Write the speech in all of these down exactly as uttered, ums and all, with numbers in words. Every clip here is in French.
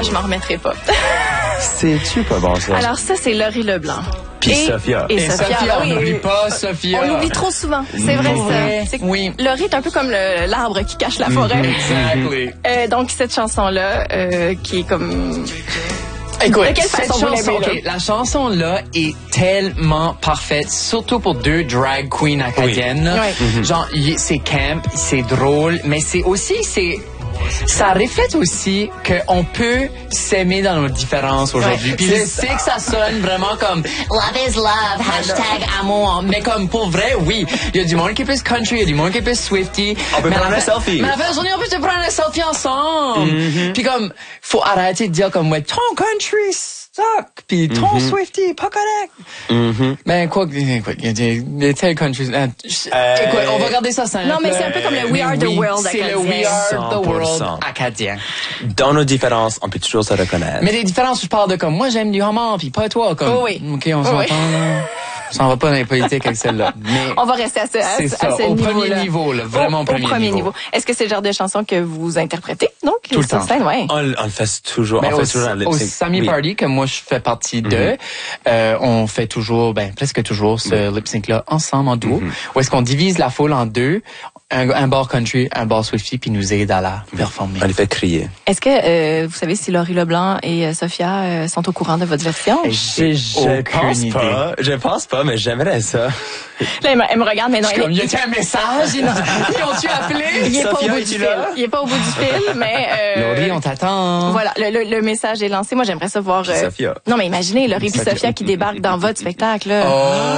je m'en remettrai pas. C'est-tu pas bon, ça? Alors ça, c'est Laurie Leblanc. Puis et, Sophia. Et, et Sophia, Sophia, ben on oui. n'oublie pas Sophia. On l'oublie trop souvent. C'est vrai, Oui. ça. C'est que Oui. Laurie est un peu comme le- l'arbre qui cache la forêt. Exactly. Euh, donc, cette chanson-là, euh, qui est comme... Écoute, de quelle cette façon vous chanson, l'aimez, là? ok, la chanson là est tellement parfaite, surtout pour deux drag queens acadiennes. Oui. Mm-hmm. Genre, y- c'est camp, c'est drôle, mais c'est aussi, c'est, ça reflète aussi qu'on peut s'aimer dans nos différences aujourd'hui. Ouais. Puis je sais que ça sonne vraiment comme love is love, hashtag amour, mais comme pour vrai, oui, il y a du monde qui est plus country, il y a du monde qui est plus Swiftie. On peut Mais prendre à la un fin- selfie. Mais à la fin de la journée, on peut se prendre un selfie ensemble. Puis comme, faut arrêter de dire comme, ouais, ton country suck, puis ton Mm-hmm. Swiftie, pas correct. Mais quoi, écoute, il y a des, des tels countries. euh, Euh, écoute, on va garder ça simple. Non, mais c'est un peu comme le We Mais Are the oui, World c'est le acadien. We Are cent the pour World cent. acadien. Dans nos différences, on peut toujours se reconnaître. Mais les différences, je parle de comme, moi j'aime du homard, puis pas toi, comme. Oh oui. OK, on Oh s'entend, oui. là. On s'en va pas dans les politiques avec celle-là. Mais On va rester à ce, à, c'est ce- ça, à ce au niveau-là. premier niveau, là, vraiment au, au premier au premier niveau. niveau. Est-ce que c'est le genre de chanson que vous interprétez, donc? Tout le sur temps. scène? Ouais. On, on le fait toujours. Mais on au, fait toujours un lip au sync. Sammy Oui. Party, que moi je fais partie de, euh, on fait toujours, ben presque toujours ce lip sync là ensemble en duo, où est-ce qu'on divise la foule en deux, un, un bar country, un bar Swiftie, puis nous aide à la performer. On les fait crier. Est-ce que euh, vous savez si Laurie Leblanc et euh, Sophia euh, sont au courant de votre version? J'ai Je aucune pense idée. pas. Je pense pas, mais j'aimerais ça. Là, elle me, elle me regarde, mais non, elle Comme, est- y a un message? Ils, ils ont-tu appelé? il est pas au Sophia, bout es-tu du fil. là? Il est pas au bout du fil, mais euh, Laurie, on t'attend. voilà, le, le, le message est lancé. Moi, j'aimerais ça voir. euh, Sophia. Non, mais imaginez Laurie et Sophia qui débarquent dans votre spectacle. Là.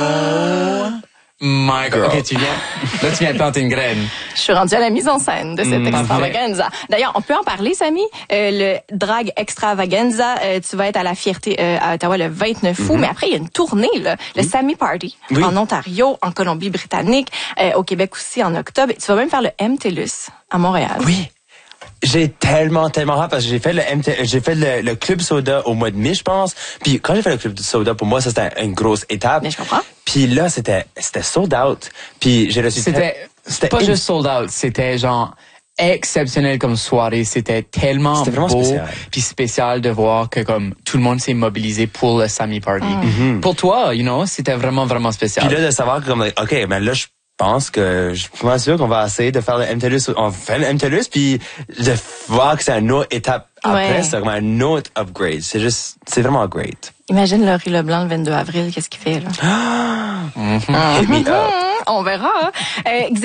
Oh my God. Girl. OK, tu viens. Là, tu viens de planter une graine. Je suis rendue à la mise en scène de cette Mm, extravaganza. D'ailleurs, on peut en parler, Samy. Euh, le drag extravaganza, euh, tu vas être à la Fierté euh, à Ottawa le vingt-neuf août, mais après il y a une tournée, là, le Sammy Party, Oui. en Ontario, en Colombie-Britannique, euh, au Québec aussi en octobre. Tu vas même faire le M T L U S à Montréal. Oui. J'ai tellement, tellement hâte parce que j'ai fait le M T, j'ai fait le, le Club Soda au mois de mai, je pense. Puis quand j'ai fait le Club Soda, pour moi, ça c'était une grosse étape. Mais je comprends. Puis là, c'était, c'était sold out. Puis j'ai reçu... C'était c'était pas in- juste sold out, c'était genre exceptionnel comme soirée. C'était tellement C'était vraiment beau spécial. puis spécial de voir que comme tout le monde s'est mobilisé pour le Sammy Party. Pour toi, you know, c'était vraiment vraiment spécial. Puis là, de savoir que, comme, OK, ben là, je pense que, je suis pas sûr qu'on va essayer de faire le M T L U S. On fait le M T L U S, puis de voir que c'est une autre étape après, Ouais. c'est comme un autre upgrade. C'est juste, c'est vraiment great. Imagine Laurie Leblanc le vingt-deux avril, qu'est-ce qu'il fait là? Hit me up. On verra. Hein? Euh,